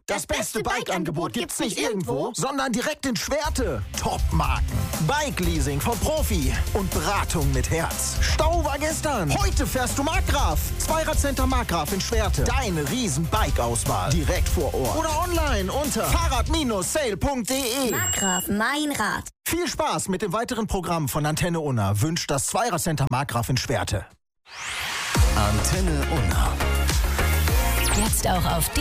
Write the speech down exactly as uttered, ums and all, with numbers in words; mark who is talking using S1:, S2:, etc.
S1: Das beste Bike-Angebot gibt's nicht irgendwo, sondern direkt in Schwerte. Top-Marken, Bike-Leasing vom Profi und Beratung mit Herz. Stau war gestern. Heute fährst du Markgraf. Zweiradcenter Markgraf in Schwerte. Deine riesen Bike-Auswahl. Direkt vor Ort. Oder online unter fahrrad sale punkt de.
S2: Markgraf, mein Rad.
S1: Viel Spaß mit dem weiteren Programm von Antenne Unna wünscht das Zweiradcenter Markgraf in Schwerte.
S3: Antenne Unna.
S2: Jetzt auch auf